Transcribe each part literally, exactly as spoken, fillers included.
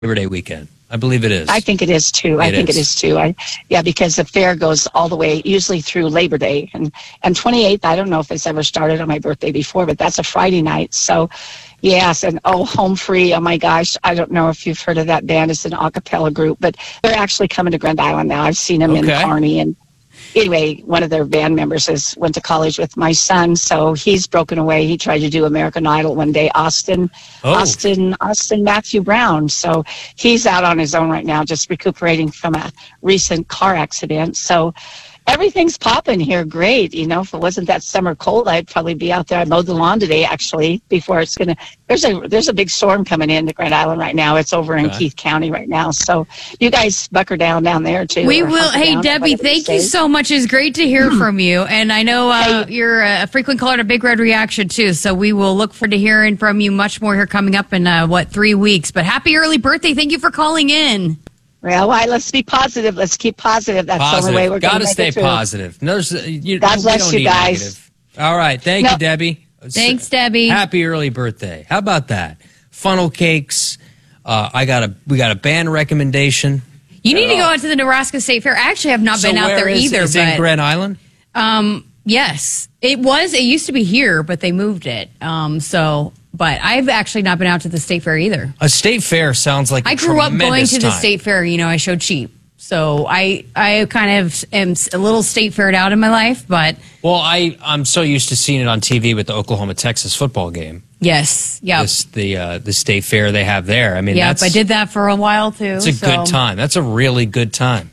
Labor Day weekend. I believe it is. I think it is too. It I think is. it is too. I, yeah, because the fair goes all the way, usually through Labor Day. And, and twenty-eighth, I don't know if it's ever started on my birthday before, but that's a Friday night. So, yes, and oh, Home Free, oh my gosh, I don't know if you've heard of that band. It's an a cappella group, but they're actually coming to Grand Island now. I've seen them in Okay. Kearney. And anyway, one of their band members has went to college with my son, so he's broken away. He tried to do American Idol one day, Austin, Oh. Austin, Austin Matthew Brown. So he's out on his own right now, just recuperating from a recent car accident. So everything's popping here. Great. You know, if it wasn't that summer cold, I'd probably be out there. I mowed the lawn today, actually, before it's going to, there's a, there's a big storm coming into Grand Island right now. It's over in Okay. Keith County right now. So you guys bucker down down there too. We or will. hunker Hey, down, Debbie, whatever thank you say. so much. It's great to hear from you. And I know uh, Hey. you're a frequent caller to Big Red Reaction, too. So we will look forward to hearing from you much more here coming up in, uh, what, three weeks. But happy early birthday. Thank you for calling in. Well, why? Let's be positive. Let's keep positive. That's the only way we're Got going to to stay it through. positive. No, there's, uh, you, God we bless don't you need guys. negative. All right. Thank No. you, Debbie. Thanks, Debbie. Happy early birthday. How about that? Funnel cakes. Uh, I got a. We got a band recommendation. You need to go Oh. out to the Nebraska State Fair. I actually have not So been out where there is- either. Is but it in Grand Island? Um, yes, it was. It used to be here, but they moved it. Um, so, but I've actually not been out to the state fair either. A state fair sounds like a I grew up going tremendous to the time. state fair. You know, I showed sheep, so I I kind of am a little state faired out in my life. But Well, I I'm so used to seeing it on T V with the Oklahoma Texas football game. yes, yeah, This the uh, the state fair they have there. I mean, yeah. that's I did that for a while too. It's a so. good time. That's a really good time.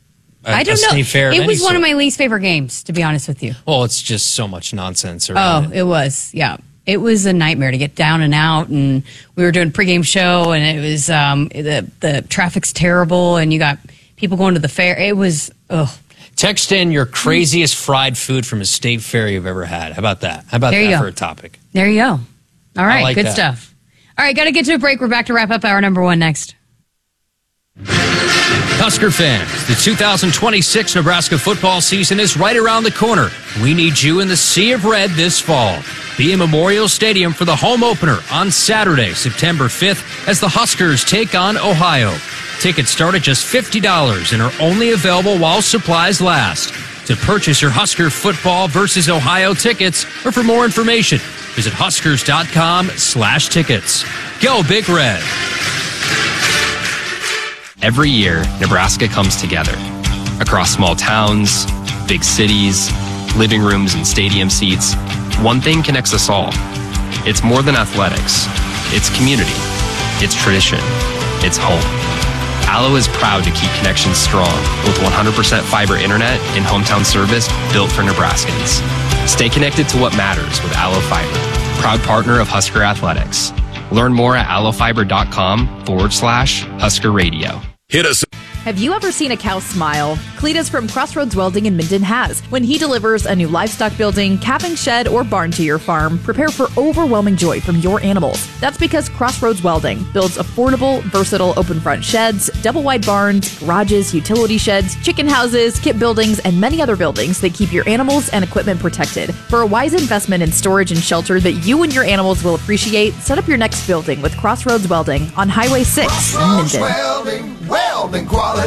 A- I a don't know. state fair of It any was one of sort. my least favorite games, to be honest with you. Well, it's just so much nonsense Oh, around it. it was. Yeah. It was a nightmare to get down and out, and we were doing a pregame show, and it was um, the the traffic's terrible, and you got people going to the fair. It was ugh. Text in your craziest fried food from a state fair you've ever had. How about that? How about There you that go. for a topic? There you go. All right, like good that. stuff. All right, got to get to a break. We're back to wrap up hour number one next. Husker fans, the two thousand twenty-six Nebraska football season is right around the corner. We need you in the Sea of Red this fall. Be in Memorial Stadium for the home opener on Saturday, September fifth, as the Huskers take on Ohio. Tickets start at just fifty dollars and are only available while supplies last. To purchase your Husker football versus Ohio tickets, or for more information, visit huskers.com slash tickets. Go Big Red. Every year, Nebraska comes together. Across small towns, big cities, living rooms and stadium seats, one thing connects us all. It's more than athletics. It's community. It's tradition. It's home. Allo is proud to keep connections strong with one hundred percent fiber internet and hometown service built for Nebraskans. Stay connected to what matters with Allo Fiber, proud partner of Husker Athletics. Learn more at allofiber.com forward slash Husker Radio. Hit us. Have you ever seen a cow smile? Cletus from Crossroads Welding in Minden has. When he delivers a new livestock building, calving shed, or barn to your farm, prepare for overwhelming joy from your animals. That's because Crossroads Welding builds affordable, versatile open front sheds, double wide barns, garages, utility sheds, chicken houses, kit buildings, and many other buildings that keep your animals and equipment protected. For a wise investment in storage and shelter that you and your animals will appreciate, set up your next building with Crossroads Welding on Highway six in Minden. Welding, welding quality.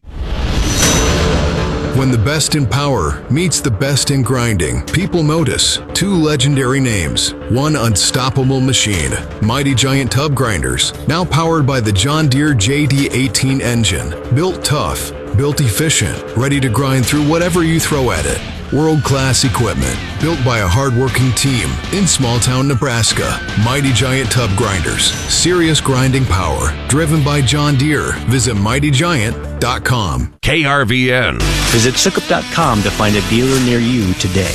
When the best in power meets the best in grinding, people notice two legendary names, one unstoppable machine, Mighty Giant Tub Grinders, now powered by the John Deere J D eighteen engine, built tough, built efficient, ready to grind through whatever you throw at it. World-class equipment, built by a hard-working team in small-town Nebraska. Mighty Giant Tub Grinders, serious grinding power, driven by John Deere. Visit mighty giant dot com. K R V N. Visit Sukup dot com to find a dealer near you today.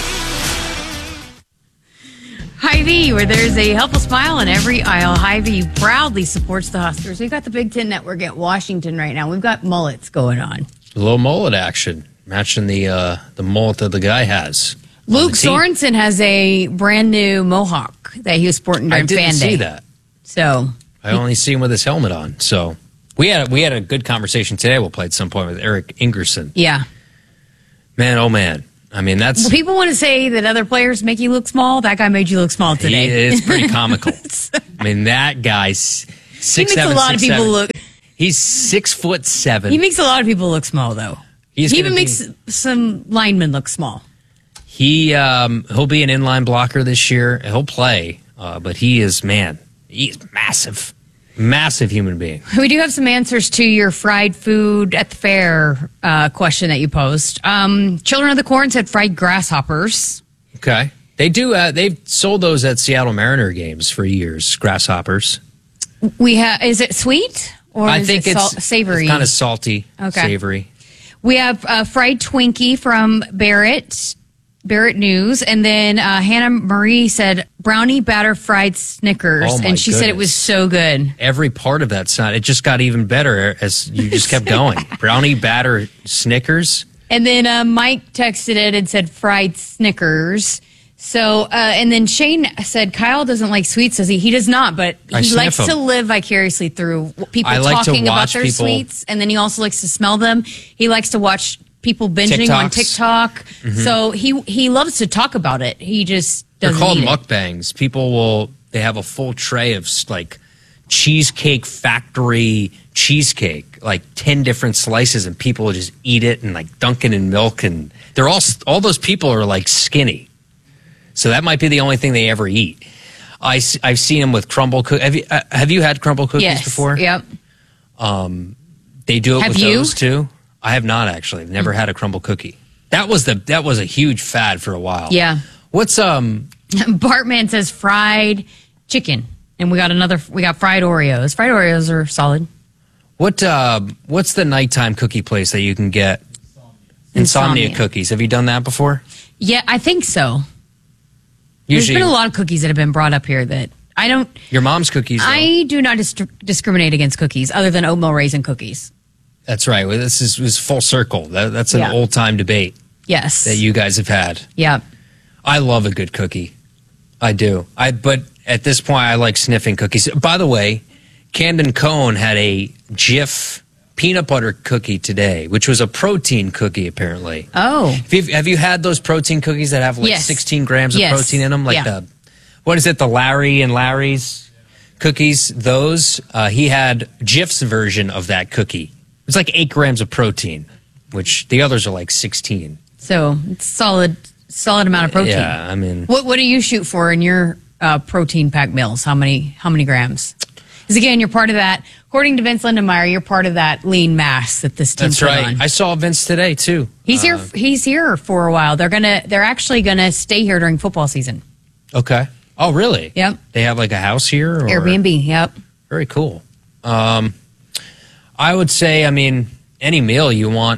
Hy-Vee, where there's a helpful smile in every aisle. Hy-Vee proudly supports the Huskers. We've got the Big Ten Network at Washington right now. We've got mullets going on. A little mullet action, matching the uh, the mullet that the guy has. on Luke the team. Sorensen has a brand new mohawk that he was sporting during I didn't Fan Day. see that. So I only see him with his helmet on. So we had we had a good conversation today. We'll play at some point with Eric Ingerson. yeah. Man, oh man. I mean, that's Well, people want to say that other players make you look small. That guy made you look small he, today. it's pretty comical. I mean, that guy's Six, he makes seven, a lot six, of people seven. look. He's six foot seven. He makes a lot of people look small, though. He's he gonna even be- makes some linemen look small. He um, he'll be an inline blocker this year. He'll play, uh, but he is man. He's massive, massive human being. We do have some answers to your fried food at the fair uh, question that you posed. Um, Children of the Corn said fried grasshoppers. Okay, they do. Uh, they've sold those at Seattle Mariner games for years. Grasshoppers. We have. Is it sweet or I is think it it's sal- savory? kind of salty, Okay. savory. We have uh, fried Twinkie from Barrett, Barrett News. And then uh, Hannah Marie said brownie batter fried Snickers. Oh, my and she said it was goodness. so good. Every part of that sound, it just got even better as you just kept going. Brownie batter Snickers. And then uh, Mike texted it and said fried Snickers. So, uh, and then Shane said Kyle doesn't like sweets, does he? He does not, but I he sniff likes them. to live vicariously through people I like to talking about watch their people- sweets. And then he also likes to smell them. He likes to watch people binging on TikToks. TikTok. So he he loves to talk about it. He just They're doesn't called eat it. mukbangs. People will, they have a full tray of like Cheesecake Factory cheesecake, like ten different slices, and people will just eat it and like dunk it in milk. And they're all, all those people are like skinny. So that might be the only thing they ever eat. I, have seen them with crumble cookies. Have you, uh, have you had crumble cookies Yes. before? Yep. They do it Have with you? those too. I have not actually. I've never had a crumble cookie. That was the that was a huge fad for a while. Yeah. What's um Bartman says fried chicken. And we got another, we got fried Oreos. Fried Oreos are solid. what uh what's the nighttime cookie place that you can get? Insomnia, Insomnia. cookies. Have you done that before? Yeah, I think so. There's Usually been a lot of cookies that have been brought up here that I don't, your mom's cookies. though. I do not dis- discriminate against cookies other than oatmeal raisin cookies. That's right. Well, this is was full circle. That, that's an Yeah. old time debate Yes. that you guys have had. Yeah. I love a good cookie. I do. I but at this point I like sniffing cookies. By the way, Camden Cohn had a Jif peanut butter cookie today, which was a protein cookie apparently. Oh. Have you, have you had those protein cookies that have like Yes. sixteen grams of Yes. protein in them? Like Yeah. the, what is it, the Larry and Larry's cookies? Those, uh, he had Jif's version of that cookie. It's like eight grams of protein, which the others are like sixteen. So it's solid, solid amount of protein. Yeah, I mean, What What do you shoot for in your uh, protein pack meals? How many How many grams? Because again, you're part of that. According to Vince Lindenmeyer, you're part of that lean mass that this team that's put right. on. I saw Vince today too. He's here. Uh, He's here for a while. They're gonna. They're actually gonna stay here during football season. Okay. Oh, really? Yep. They have like a house here? Or? Airbnb. Yep. Very cool. Um, I would say, I mean, any meal you want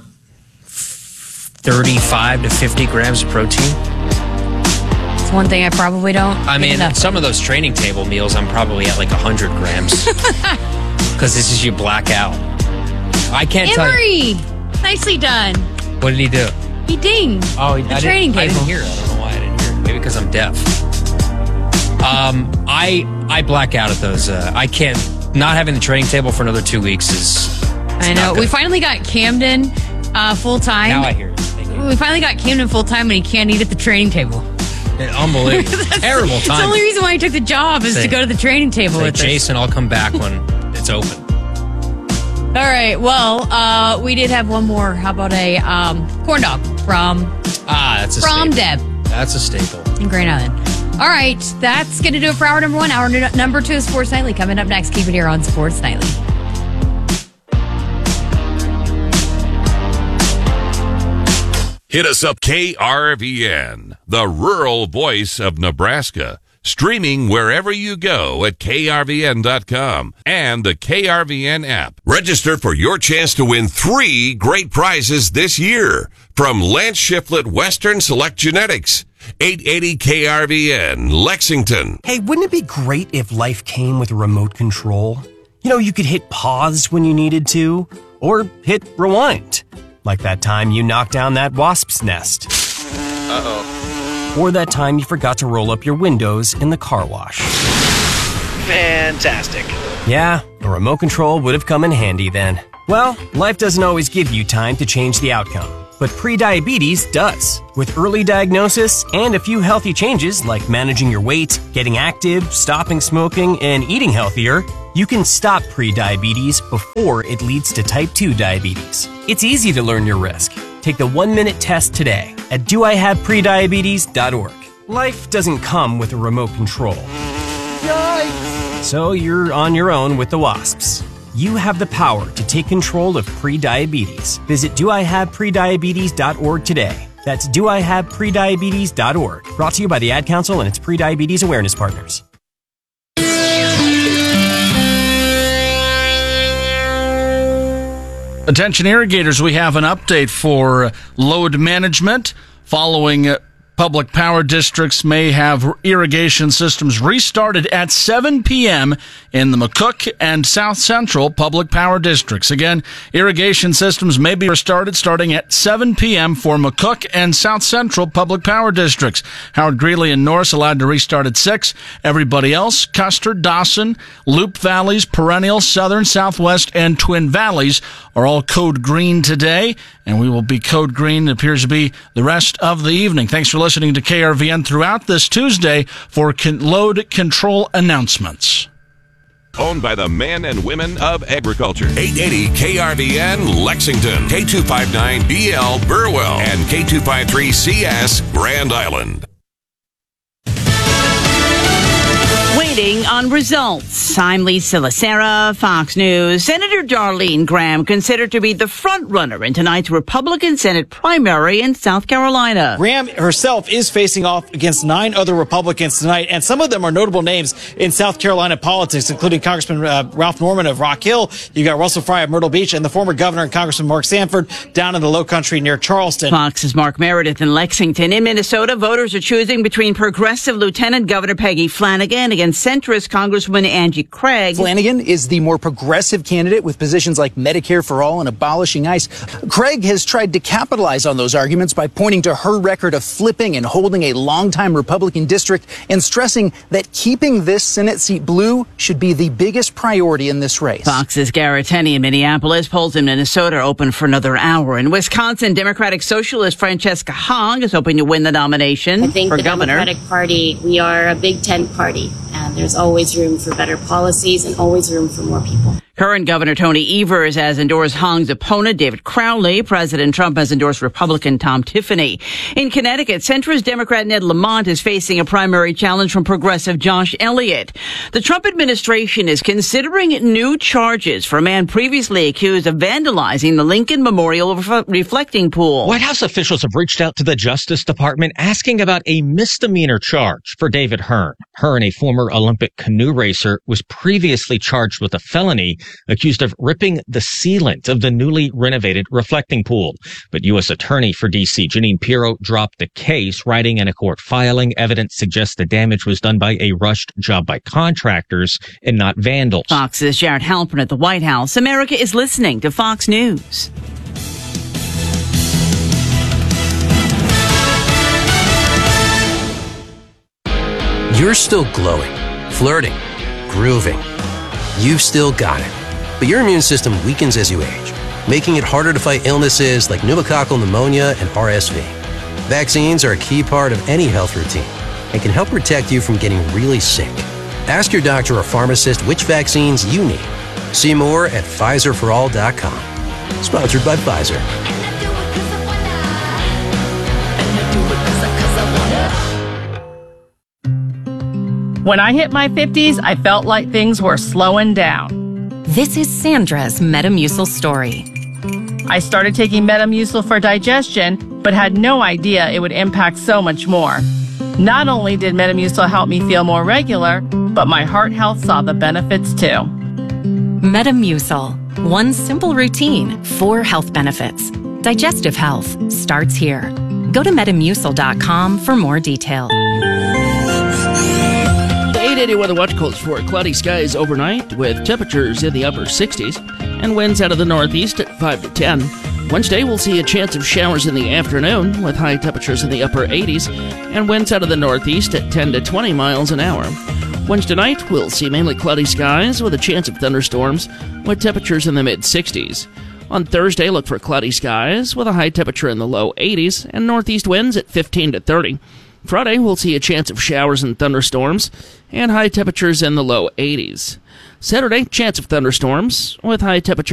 thirty-five to fifty grams of protein. It's one thing I probably don't. I get mean, enough. some of those training table meals, I'm probably at like one hundred grams. Because this is you black out. I can't tell you. Emery, nicely done. What did he do? He dinged. Oh, the I training didn't, I table. didn't hear it. I don't know why I didn't hear it. Maybe because I'm deaf. Um, I I black out at those. Uh, I can't. Not having the training table for another two weeks is. I not know. good. We finally got Camden uh, full time. Now I hear it. Thank you. We finally got Camden full time, and he can't eat at the training table. Unbelievable. Terrible It's the time. only reason why he took the job is Say- to go to the training table Say, with us. Jason, I'll come back when it's open. All right. Well, uh, we did have one more. How about a um, corn dog from Ah, that's a from staple. Deb That's a staple. in Grand Island? All right, that's going to do it for hour number one. Hour n- number two is Sports Nightly. Coming up next, keep it here on Sports Nightly. Hit us up, K R V N, the rural voice of Nebraska. Streaming wherever you go at K R V N dot com and the K R V N app. Register for your chance to win three great prizes this year from Lance Shiflett Western Select Genetics. eight eighty K R V N, Lexington. Hey, wouldn't it be great if life came with a remote control? You know, you could hit pause when you needed to, or hit rewind. Like that time you knocked down that wasp's nest. Uh-oh. Or that time you forgot to roll up your windows in the car wash. Fantastic. Yeah, a remote control would have come in handy then. Well, life doesn't always give you time to change the outcome. But but prediabetes does. With early diagnosis and a few healthy changes like managing your weight, getting active, stopping smoking, and eating healthier, you can stop prediabetes before it leads to type two diabetes. It's easy to learn your risk. Take the one-minute test today at do I have prediabetes dot org. Life doesn't come with a remote control. Yikes! So you're on your own with the wasps. You have the power to take control of prediabetes. Visit do I have prediabetes dot org today. That's do I have prediabetes dot org. Brought to you by the Ad Council and its Prediabetes Awareness Partners. Attention irrigators, we have an update for load management. Following uh, public power districts may have irrigation systems restarted at seven p.m. in the McCook and South Central public power districts. Again, irrigation systems may be restarted starting at seven p.m. for McCook and South Central public power districts. Howard, Greeley, and Norris allowed to restart at six. Everybody else, Custer, Dawson, Loop Valleys, Perennial, Southern, Southwest, and Twin Valleys are all code green today, and we will be code green, it appears to be, the rest of the evening. Thanks for listening to K R V N throughout this Tuesday for con- load control announcements. Owned by the men and women of agriculture. eight eighty K R V N Lexington, K two fifty-nine B L Burwell, and K two fifty-three C S Grand Island. Waiting on results. I'm Lisa Lacera, Fox News. Senator Darlene Graham considered to be the front runner in tonight's Republican Senate primary in South Carolina. Graham herself is facing off against nine other Republicans tonight, and some of them are notable names in South Carolina politics, including Congressman uh, Ralph Norman of Rock Hill. You got Russell Fry of Myrtle Beach, and the former governor and Congressman Mark Sanford down in the Low Country near Charleston. Fox's Mark Meredith in Lexington. In Minnesota, voters are choosing between progressive Lieutenant Governor Peggy Flanagan against centrist Congresswoman Angie Craig. Flanagan is the more progressive candidate with positions like Medicare for All and abolishing ICE. Craig has tried to capitalize on those arguments by pointing to her record of flipping and holding a longtime Republican district and stressing that keeping this Senate seat blue should be the biggest priority in this race. Fox's Garrett Tenney in Minneapolis. Polls in Minnesota are open for another hour. In Wisconsin, Democratic Socialist Francesca Hong is hoping to win the nomination I think for the governor. Democratic Party, we are a big tent party, and there's always room for better policies and always room for more people. Current Governor Tony Evers has endorsed Hong's opponent, David Crowley. President Trump has endorsed Republican Tom Tiffany. In Connecticut, centrist Democrat Ned Lamont is facing a primary challenge from progressive Josh Elliott. The Trump administration is considering new charges for a man previously accused of vandalizing the Lincoln Memorial Ref- Reflecting Pool. White House officials have reached out to the Justice Department asking about a misdemeanor charge for David Hearn. Hearn, a former Olympic canoe racer, was previously charged with a felony accused of ripping the sealant of the newly renovated reflecting pool. But U S Attorney for D C Janine Pirro dropped the case, writing in a court filing. Evidence suggests the damage was done by a rushed job by contractors and not vandals. Fox's Jared Halpern at the White House. America is listening to Fox News. You're still glowing, flirting, grooving. You've still got it. But your immune system weakens as you age, making it harder to fight illnesses like pneumococcal pneumonia and R S V. Vaccines are a key part of any health routine and can help protect you from getting really sick. Ask your doctor or pharmacist which vaccines you need. See more at Pfizer for all dot com. Sponsored by Pfizer. When I hit my fifties, I felt like things were slowing down. This is Sandra's Metamucil story. I started taking Metamucil for digestion, but had no idea it would impact so much more. Not only did Metamucil help me feel more regular, but my heart health saw the benefits too. Metamucil. One simple routine, four health benefits. Digestive health starts here. Go to metamucil dot com for more details. eight eighty Weather Watch calls for cloudy skies overnight with temperatures in the upper sixties and winds out of the northeast at five to ten. Wednesday, we'll see a chance of showers in the afternoon with high temperatures in the upper eighties and winds out of the northeast at ten to twenty miles an hour. Wednesday night, we'll see mainly cloudy skies with a chance of thunderstorms with temperatures in the mid-sixties. On Thursday, look for cloudy skies with a high temperature in the low eighties and northeast winds at fifteen to thirty. Friday, we'll see a chance of showers and thunderstorms and high temperatures in the low eighties. Saturday, chance of thunderstorms with high temperatures